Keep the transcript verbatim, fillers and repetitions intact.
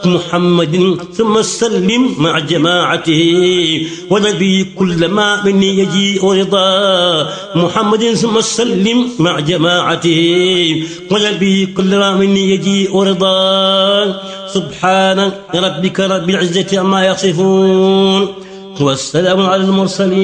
محمد ثم سلم مع جماعته ونبي كل ما مني يجيء رضا محمد ثم سلم مع جماعته ونبي كل ما مني يجيء رضا سبحان ربك رب العزة عما يصفون والسلام على المرسلين